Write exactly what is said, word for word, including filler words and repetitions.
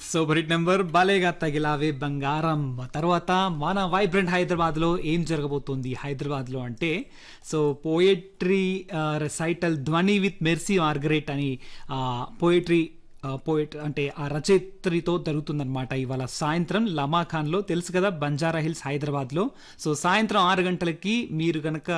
Super hit number బాలేగా తగిలావే బంగారం. తర్వాత మన వైబ్రెంట్ హైదరాబాద్ లో ఏం జరగబోతుంది హైదరాబాద్ లో అంటే, సో పోయట్రీ రెసైటల్ ధ్వని విత్ మెర్సీ మార్గరెట్ అని పోయట్రీ పోయిట్ అంటే ఆ రచయిత్రితో జరుగుతుందన్నమాట ఇవాళ సాయంత్రం లమాఖాన్లో. తెలుసు కదా బంజారా హిల్స్ హైదరాబాద్లో. సో సాయంత్రం ఆరు గంటలకి మీరు కనుక